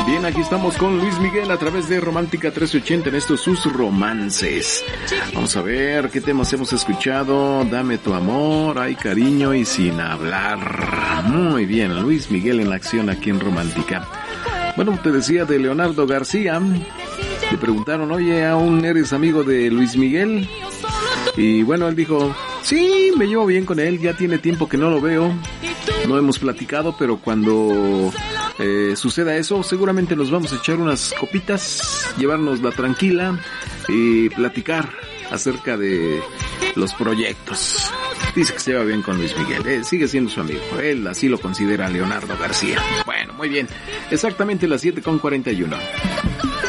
Bien, aquí estamos con Luis Miguel a través de Romántica 1380 en estos sus romances. Vamos a ver qué temas hemos escuchado. Dame tu amor, Ay cariño y Sin hablar. Muy bien, Luis Miguel en acción aquí en Romántica. Bueno, te decía de Leonardo García. Le preguntaron, oye, ¿aún eres amigo de Luis Miguel? Y bueno, él dijo, sí, me llevo bien con él, ya tiene tiempo que no lo veo. No hemos platicado, pero cuando suceda eso, seguramente nos vamos a echar unas copitas, llevárnosla tranquila y platicar acerca de los proyectos. Dice que se lleva bien con Luis Miguel, sigue siendo su amigo, él así lo considera Leonardo García. Bueno, muy bien, exactamente las 7:41.